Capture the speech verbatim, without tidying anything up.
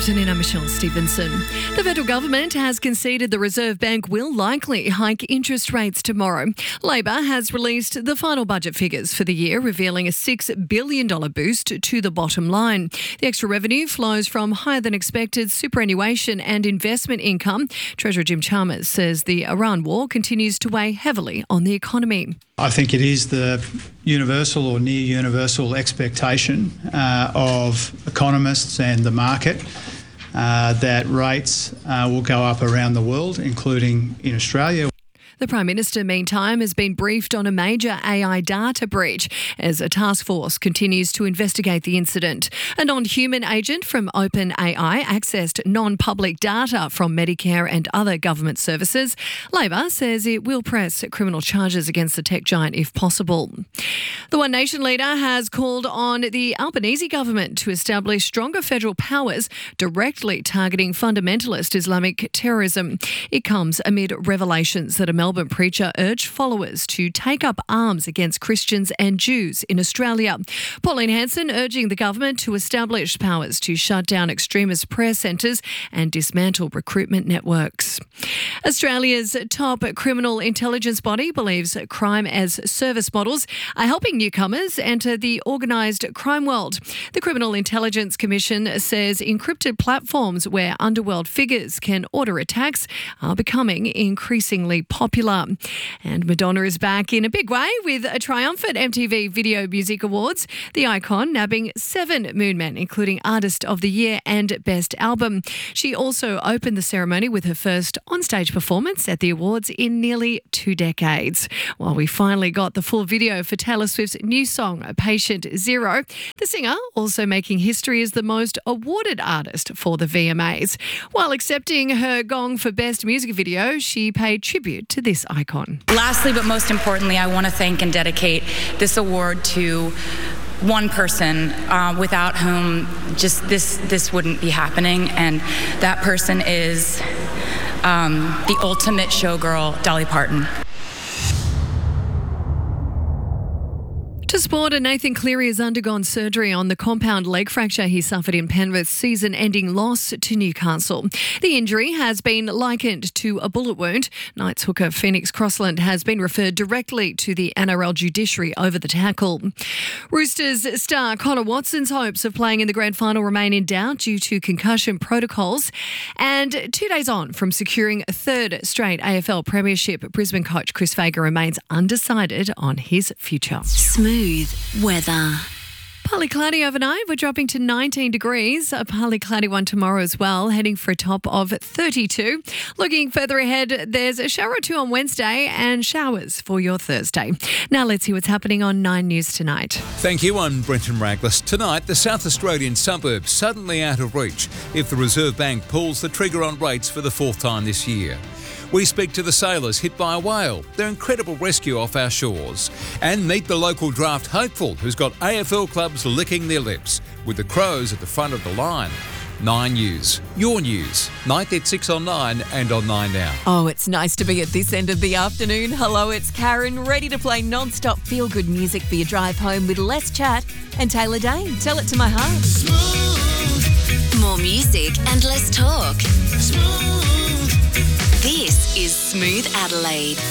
afternoon, I'm Michelle Stevenson. The federal government has conceded the Reserve Bank will likely hike interest rates tomorrow. Labor has released the final budget figures for the year, revealing a six billion dollars boost to the bottom line. The extra revenue flows from higher than expected superannuation and investment income. Treasurer Jim Chalmers says the Iran war continues to weigh heavily on the economy. I think it is the universal or near universal expectation uh, of economists and the market uh, that rates uh, will go up around the world, including in Australia. The Prime Minister, meantime, has been briefed on a major A I data breach as a task force continues to investigate the incident. A non-human agent from OpenAI accessed non-public data from Medicare and other government services. Labor says it will press criminal charges against the tech giant if possible. The One Nation leader has called on the Albanese government to establish stronger federal powers directly targeting fundamentalist Islamic terrorism. It comes amid revelations that a Melbourne preacher urged followers to take up arms against Christians and Jews in Australia. Pauline Hanson urging the government to establish powers to shut down extremist prayer centres and dismantle recruitment networks. Australia's top criminal intelligence body believes crime as service models are helping newcomers enter the organised crime world. The Criminal Intelligence Commission says encrypted platforms where underworld figures can order attacks are becoming increasingly popular. And Madonna is back in a big way with a triumphant M T V Video Music Awards. The icon nabbing seven Moon Men, including Artist of the Year and Best Album. She also opened the ceremony with her first onstage performance at the awards in nearly two decades. While we finally got the full video for Taylor Swift's new song, Patient Zero, the singer also making history as the most awarded artist for the V M As. While accepting her gong for Best Music Video, she paid tribute to this icon. Lastly, but most importantly, I want to thank and dedicate this award to one person uh, without whom just this this wouldn't be happening, and that person is um, the ultimate showgirl, Dolly Parton. To sport, Nathan Cleary has undergone surgery on the compound leg fracture he suffered in Penrith's season-ending loss to Newcastle. The injury has been likened to a bullet wound. Knights hooker Phoenix Crossland has been referred directly to the N R L judiciary over the tackle. Roosters star Connor Watson's hopes of playing in the grand final remain in doubt due to concussion protocols. And two days on from securing a third straight A F L premiership, Brisbane coach Chris Fagan remains undecided on his future. Smooth weather. Partly cloudy overnight. We're dropping to nineteen degrees. A partly cloudy one tomorrow as well, heading for a top of thirty-two. Looking further ahead, there's a shower or two on Wednesday and showers for your Thursday. Now let's see what's happening on Nine News tonight. Thank you. I'm Brenton Raglas. Tonight, the South Australian suburbs suddenly out of reach if the Reserve Bank pulls the trigger on rates for the fourth time this year. We speak to the sailors hit by a whale, their incredible rescue off our shores, and meet the local draft hopeful who's got A F L clubs licking their lips, with the Crows at the front of the line. Nine News, your news, night at six on Nine and on Nine Now. Oh, it's nice to be at this end of the afternoon. Hello, it's Karen, ready to play non-stop feel-good music for your drive home with less chat and Taylor Dane. Tell it to my heart. Smooth. More music and less talk. Smooth. This is Smooth Adelaide.